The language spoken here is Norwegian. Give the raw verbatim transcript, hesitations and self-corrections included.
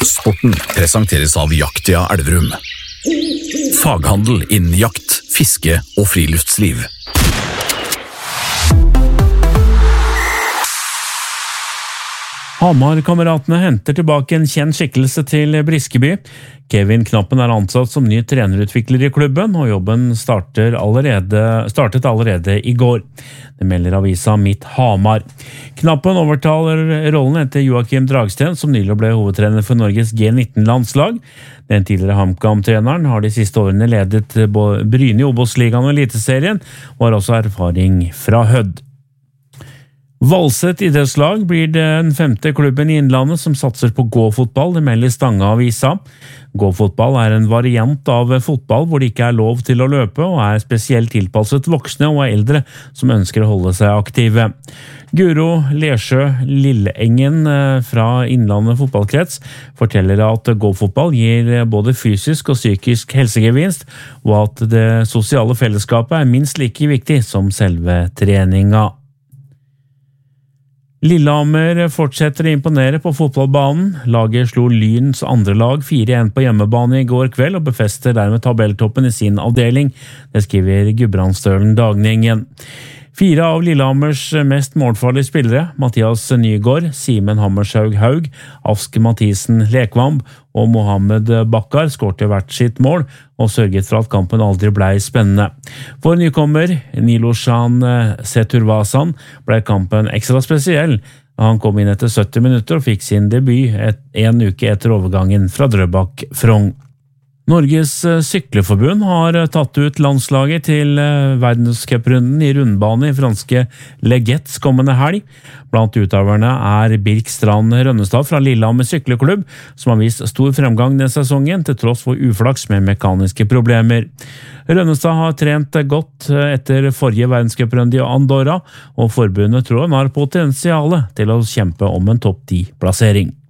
Sporten presenteres av Jaktia Elverum. Faghandel innen jakt, fiske og friluftsliv. Hamar-kameratene henter tilbake en kjent skikkelse til Briskeby. Kevin Knappen er ansatt som ny trenerutvikler i klubben, og jobben starter allerede, startet allerede i går. Det melder avisa Mitt Hamar. Knappen overtar rollen etter Joakim Dragsten, som nylig ble hovedtrener for Norges G nitten-landslag. Den tidligere HamKam-treneren har de siste årene ledet Bryne i Obos-ligaen og Eliteserien, og har også erfaring fra Hødd. Valset idrettslag blir den femte klubben i Innlandet som satser på gå-fotball, det melder Stange-avisa. Gå-fotball er en variant av fotball hvor det ikke er lov til å løpe, og er spesielt tilpasset voksne og eldre som ønsker å holde seg aktive. Guro Lesjø Lilleengen fra Innlandet fotballkrets forteller at gå-fotball gir både fysisk og psykisk helsegevinst, og at det sosiale fellesskapet er minst like viktig som selve treninga. Lillehammer fortsetter å imponere på fotballbanen. Laget slo Lyns andre lag fire en på hjemmebane i går kveld og befester dermed tabelltoppen i sin avdeling. Det skriver Gudbrandsdølen Dagningen. Fire av Lillehammers mest målfarlige spillere, Mathias Nygaard, Simen Hammershaug Haug, Aske Mathisen Lekvamb og Mohammed Bakkar skårte hvert sitt mål og sørget for at kampen aldri ble spennende. For nykommer Niloshan Seturvasan ble kampen ekstra spesiell. Han kom inn etter sytti minutter og fikk sin debut et, en uke etter overgangen fra Drøbak Frogn. Norges sykleforbund har tatt ut landslaget til verdenscuprunden i rundbane i franske Leggets kommende helg. Blant utøverne er Birk Strand Rønnestad fra Lillehammer sykleklubb, som har vist stor fremgang denne sesongen til tross for uflaks med mekaniske problemer. Rønnestad har trent godt etter forrige verdenscuprunde i Andorra, og forbundet tror han har potensiale til å kjempe om en topp ti plassering.